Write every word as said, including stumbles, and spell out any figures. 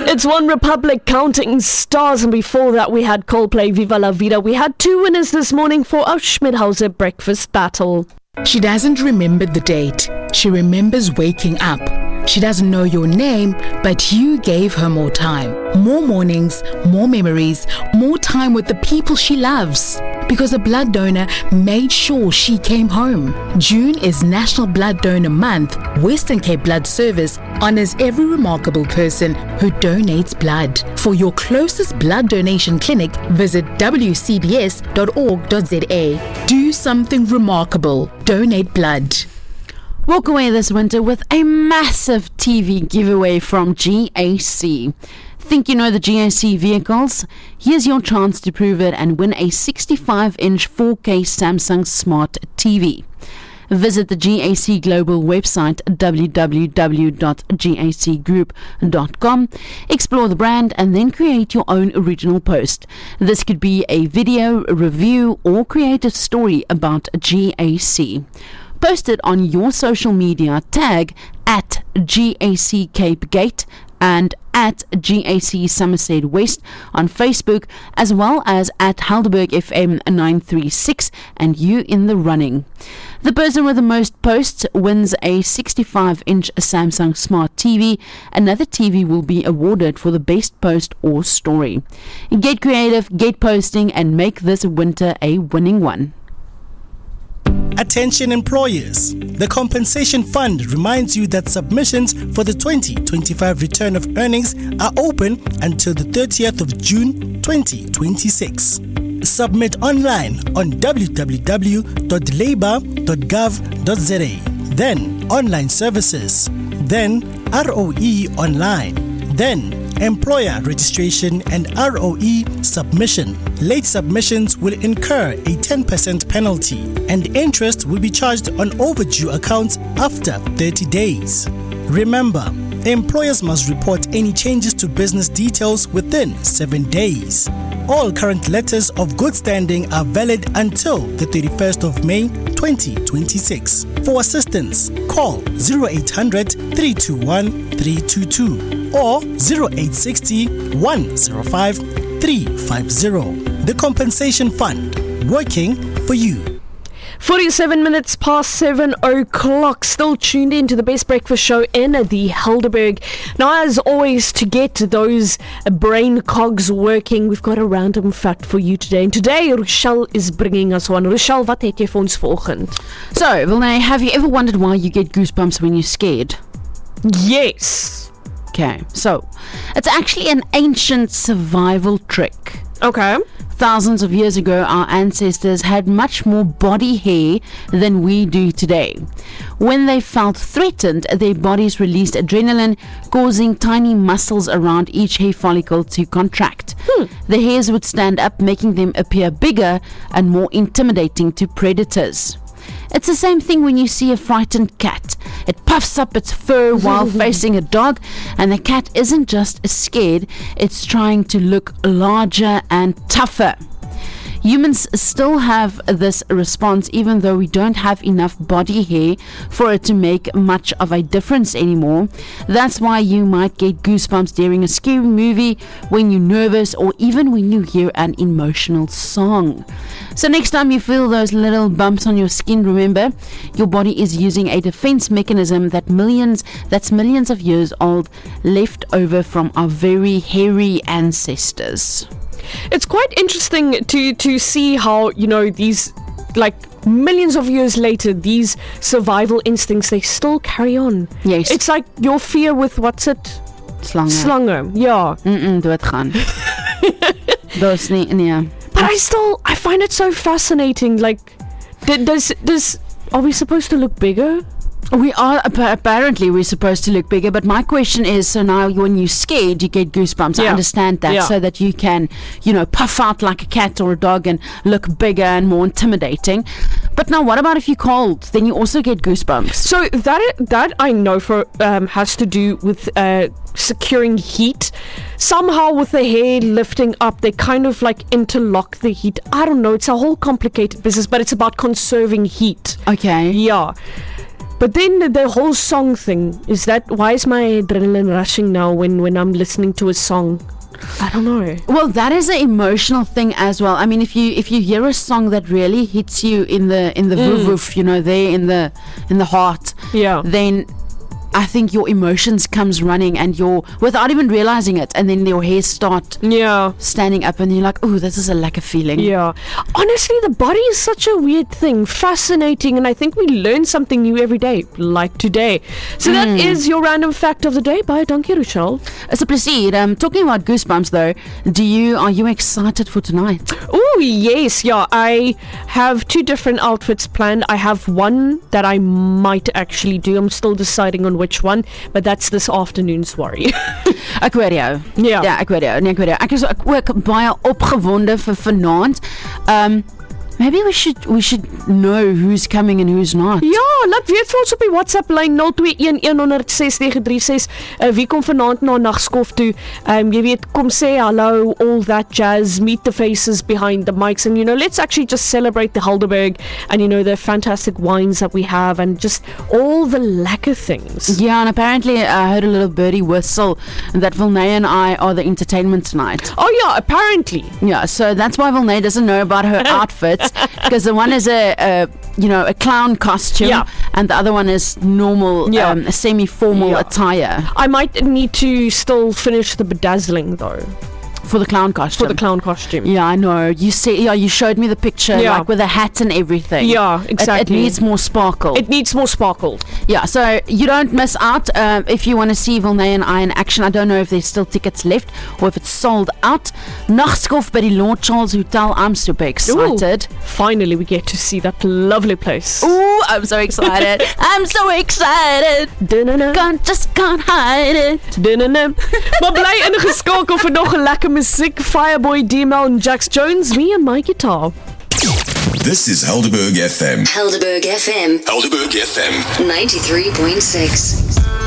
It's One Republic, Counting Stars, and before that we had Coldplay, Viva La Vida. We had two winners this morning for our Schmidhauser breakfast battle. She doesn't remember the date. She remembers waking up. She doesn't know your name, but you gave her more time. More mornings, more memories, more time with the people she loves. Because a blood donor made sure she came home. June is National Blood Donor Month. Western Cape Blood Service honors every remarkable person who donates blood. For your closest blood donation clinic, visit w c b s dot org dot z a. Do something remarkable. Donate blood. Walk away this winter with a massive T V giveaway from G A C. Think you know the G A C vehicles? Here's your chance to prove it and win a sixty-five inch four K Samsung Smart T V. Visit the G A C Global website w w w dot g a c group dot com, explore the brand and then create your own original post. This could be a video, a review or creative story about G A C. Post it on your social media, tag at G A C Cape Gate and at G A C Somerset West on Facebook, as well as at Helderberg F M nine three six, and you in the running. The person with the most posts wins a sixty-five inch Samsung Smart T V. Another T V will be awarded for the best post or story. Get creative, get posting, and make this winter a winning one. Attention employers. The Compensation Fund reminds you that submissions for the twenty twenty-five return of earnings are open until the thirtieth of June twenty twenty-six. Submit online on w w w dot labour dot gov dot z a, then Online Services, then R O E Online, then Employer Registration and R O E Submission. Late submissions will incur a ten percent penalty and interest will be charged on overdue accounts after thirty days. Remember, employers must report any changes to business details within seven days. All current letters of good standing are valid until the thirty-first of May twenty twenty-six. For assistance, call zero eight hundred, three two one, three two two or zero eight six zero, one zero five, three five zero. The Compensation Fund, working for you. forty-seven minutes past seven o'clock, still tuned in to the best breakfast show in the Helderberg. Now, as always, to get those brain cogs working, we've got a random fact for you today. And today, Rochelle is bringing us one. Rochelle, wat het jy vir ons vanoggend? So, Vilnay, have you ever wondered why you get goosebumps when you're scared? Yes. Okay, so it's actually an ancient survival trick. Okay. Thousands of years ago, our ancestors had much more body hair than we do today. When they felt threatened, their bodies released adrenaline, causing tiny muscles around each hair follicle to contract. Hmm. The hairs would stand up, making them appear bigger and more intimidating to predators. It's the same thing when you see a frightened cat. It puffs up its fur while facing a dog, and the cat isn't just scared, it's trying to look larger and tougher. Humans still have this response even though we don't have enough body hair for it to make much of a difference anymore. That's why you might get goosebumps during a scary movie, when you're nervous, or even when you hear an emotional song. So next time you feel those little bumps on your skin, remember, your body is using a defense mechanism that millions, that's millions of years old, left over from our very hairy ancestors. It's quite interesting to to see how, you know, these, like, millions of years later, these survival instincts, they still carry on. Yes. It's like your fear with, what's it? Slange. Slange, yeah. Mm-mm, doodgaan. Doos nie, nee. But I still, I find it so fascinating. Like, does, does, are we supposed to look bigger? We are, apparently we're supposed to look bigger, but my question is, so now when you're scared, you get goosebumps. Yeah. I understand that, Yeah. so that you can, you know, puff out like a cat or a dog and look bigger and more intimidating. But now what about if you're cold? Then you also get goosebumps. So that that I know for um, has to do with uh, securing heat. Somehow with the hair lifting up, they kind of like interlock the heat. I don't know, it's a whole complicated business, but it's about conserving heat. Okay. Yeah. But then the whole song thing, is that, why is my adrenaline rushing now when, when I'm listening to a song? I don't know. Well, that is an emotional thing as well. I mean, if you if you hear a song that really hits you in the in the mm. voof voof, you know, there in the in the heart, yeah, then I think your emotions comes running, and you're without even realizing it, and then your hairs start yeah standing up, and you're like, oh, this is a lekker feeling. Yeah, honestly, the body is such a weird thing, fascinating, and I think we learn something new every day, like today. So mm. that is your random fact of the day. Bye, dankie, Rochelle. It's a proceed. Um, talking about goosebumps, though, do you are you excited for tonight? Oh yes, yeah. I have two different outfits planned. I have one that I might actually do. I'm still deciding on which one, but that's this afternoon's worry. Ek hoor jou. Ja. Ja, ek hoor jou. Nee, ek hoor jou. Ek is ook baie opgewonde vir vanaand. Um Maybe we should we should know who's coming and who's not. Ja, laat weet vir ons op die WhatsApp lyn zero two one one zero zero six nine three six. Uh, wie kom vanaand na nagskof toe? Um, jy weet, kom sê hallo, all that jazz, meet the faces behind the mics, and you know, let's actually just celebrate the Helderberg and you know the fantastic wines that we have and just all the lekker things. Yeah, and apparently I heard a little birdie whistle that Vilnay and I are the entertainment tonight. Oh yeah, apparently. Yeah, so that's why Vilnay doesn't know about her outfits. Because the one is a, a you know a clown costume, yeah. and the other one is normal, yeah. um, semi-formal yeah. attire. I might need to still finish the bedazzling though. For the clown costume. For the clown costume. Yeah, I know. You see, yeah, you showed me the picture, yeah. like with the hat and everything. Yeah, exactly. It, it needs more sparkle. It needs more sparkle. Yeah, so you don't miss out. Um, if you want to see Vilnay and I in action, I don't know if there's still tickets left or if it's sold out. Nagskof by the Lord Charles Hotel. I'm super excited. Ooh, finally, we get to see that lovely place. Ooh, I'm so excited. I'm so excited. Dun-dun-dun. Can't, just can't hide it. Dun-dun-dun. Maar bly ingeskakel vir nog 'n lekker musiek. Fireboy, D-Mel and Jax Jones, me and my guitar. This is Helderberg F M. Helderberg F M. Helderberg F M. ninety-three point six.